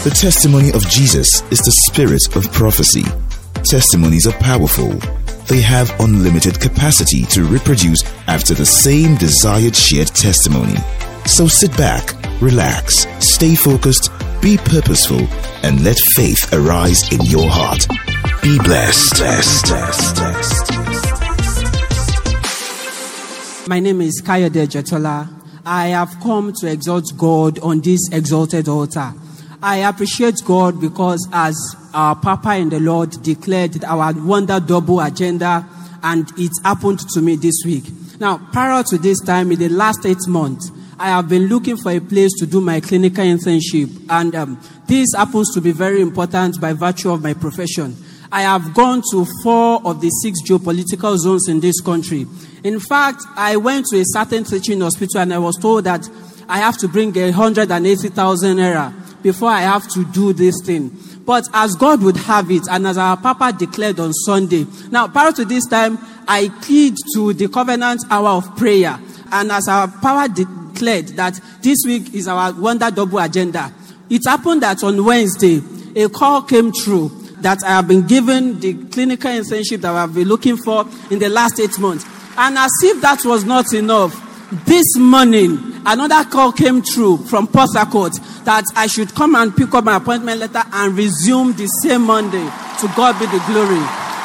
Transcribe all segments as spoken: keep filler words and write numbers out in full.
The testimony of Jesus is the spirit of prophecy. Testimonies are powerful. They have unlimited capacity to reproduce after the same desired shared testimony. So sit back, relax, stay focused, be purposeful, and let faith arise in your heart. Be blessed. blessed, blessed, blessed. My name is Kayode Jetola. I have come to exalt God on this exalted altar. I appreciate God because as our Papa in the Lord declared our Wonder Double agenda, and it happened to me this week. Now, prior to this time, in the last eight months, I have been looking for a place to do my clinical internship, and um, this happens to be very important by virtue of my profession. I have gone to four of the six geopolitical zones in this country. In fact, I went to a certain teaching hospital and I was told that I have to bring one hundred eighty thousand naira before I have to do this thing. But as God would have it, and as our Papa declared on Sunday, now prior to this time, I plead to the covenant hour of prayer. And as our Papa declared that this week is our Wonder Double agenda, it happened that on Wednesday, a call came through that I have been given the clinical internship that I have been looking for in the last eight months. And as if that was not enough, this morning, another call came through from Port Harcourt that I should come and pick up my appointment letter and resume the same Monday. To God be the glory.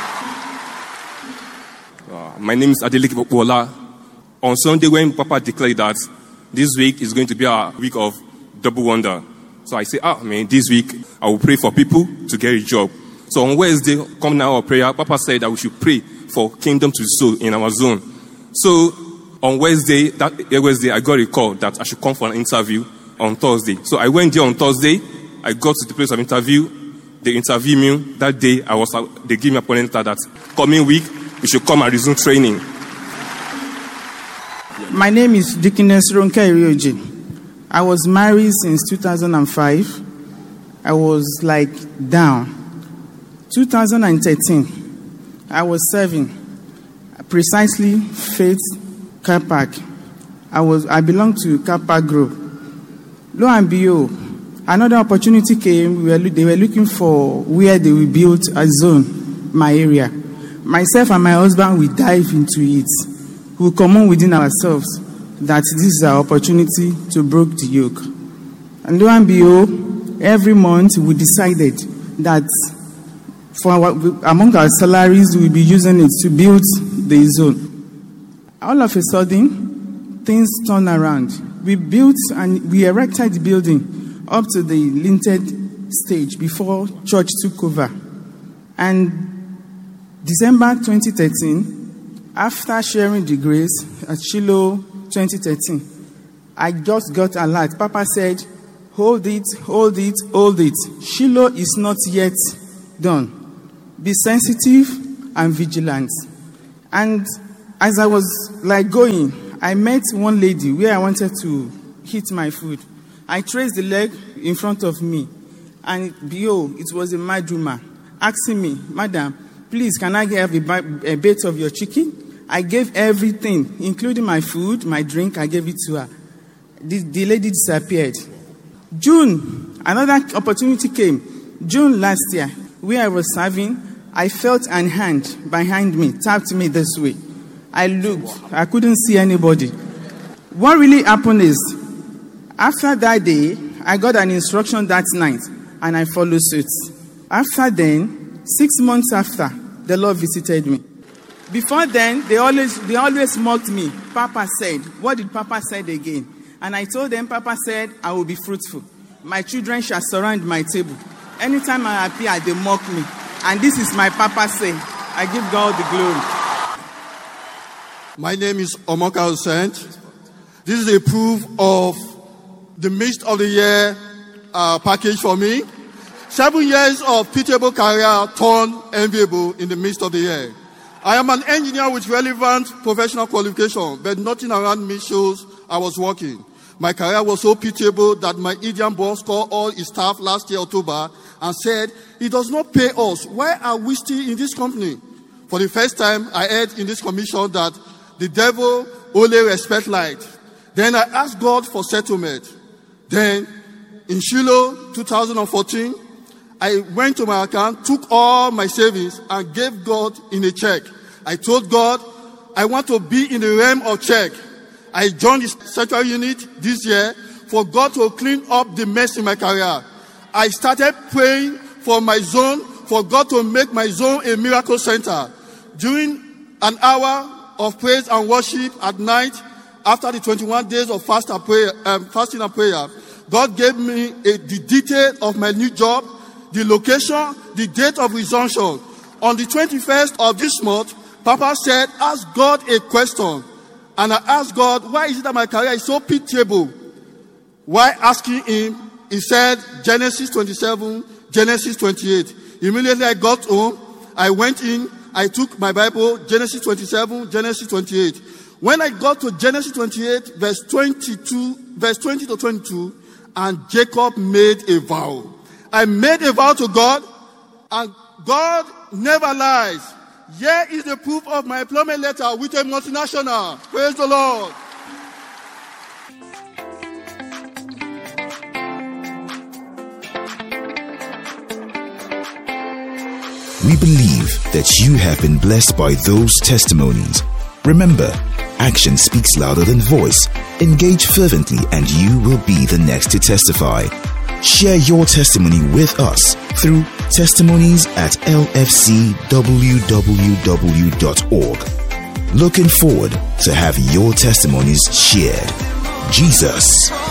Uh, my name is Adeleke Popola. On Sunday, when Papa declared that this week is going to be a week of double wonder, so I say, ah, man, this week I will pray for people to get a job. So on Wednesday, come now our prayer, Papa said that we should pray for kingdom to sow in our zone. So on Wednesday, that Wednesday, I got a call that I should come for an interview on Thursday. So I went there on Thursday. I got to the place of interview. They interviewed me that day. I was. They gave me a appointment that coming week we should come and resume training. My name is Dickiness Ronke Irioji. I was married since two thousand five. I was like down. two thousand thirteen, I was serving precisely Faith Car Park. I was I belonged to Car Park Group. Lo and behold, another opportunity came. We were, they were looking for where they will build a zone, my area. Myself and my husband, we dive into it. We come on within ourselves that this is our opportunity to break the yoke. And lo and behold, every month we decided that for our, among our salaries, we'll be using it to build the zone. All of a sudden, things turned around. We built and we erected the building up to the linted stage before church took over. And December twenty thirteen, after sharing the grace at Shiloh twenty thirteen, I just got a alert. Papa said, hold it, hold it, hold it. Shiloh is not yet done. Be sensitive and vigilant. And as I was like going, I met one lady where I wanted to hit my food. I traced the leg in front of me, and behold, it was a madruma asking me, Madam, please, can I have a, a bit of your chicken? I gave everything, including my food, my drink, I gave it to her. The, the lady disappeared. June, another opportunity came. June last year, where I was serving, I felt an hand behind me, tapped me this way. I looked, I couldn't see anybody. What really happened is, after that day, I got an instruction that night, and I followed suit. After then, six months after, the Lord visited me. Before then, they always they always mocked me. Papa said, what did Papa say again? And I told them, Papa said, I will be fruitful. My children shall surround my table. Anytime I appear, they mock me. And this is my Papa say. I give God the glory. My name is Omoka Hussein. This is a proof of the midst of the year uh, package for me. Seven years of pitiable career turned enviable in the midst of the year. I am an engineer with relevant professional qualification, but nothing around me shows I was working. My career was so pitiable that my Indian boss called all his staff last year, October, and said, it does not pay us. Why are we still in this company? For the first time, I heard in this commission that the devil only respects light. Then I asked God for settlement. Then in Shiloh, two thousand fourteen, I went to my account, took all my savings, and gave God in a check. I told God, I want to be in the realm of check. I joined the central unit this year for God to clean up the mess in my career. I started praying for my zone, for God to make my zone a miracle center. During an hour of praise and worship at night, after the twenty-one days of fast and prayer, um, fasting and prayer, God gave me a, the detail of my new job, the location, the date of resumption. On the twenty-first of this month, Papa said, ask God a question. And I asked God, why is it that my career is so pitiable? While asking him, he said, Genesis twenty-seven, Genesis twenty-eight. Immediately I got home, I went in, I took my Bible, Genesis twenty-seven, Genesis twenty-eight. When I got to Genesis twenty-eight, verse twenty-two, verse twenty to twenty-two, and Jacob made a vow. I made a vow to God, and God never lies. Here is the proof of my employment letter with a multinational. Praise the Lord. We believe that you have been blessed by those testimonies. Remember, action speaks louder than voice. Engage fervently and you will be the next to testify. Share your testimony with us through testimonies at l f c w w w dot org. Looking forward to have your testimonies shared. Jesus